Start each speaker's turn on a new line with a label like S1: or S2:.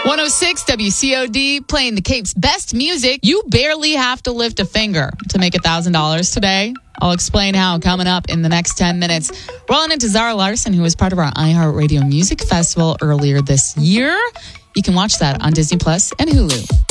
S1: 106 WCOD, playing the Cape's best music. You barely have to lift a finger to make $1,000 today. I'll explain how coming up in the next 10 minutes. Rolling into Zara Larsson, who was part of our iHeartRadio Music Festival earlier this year. You can watch that on Disney Plus and Hulu.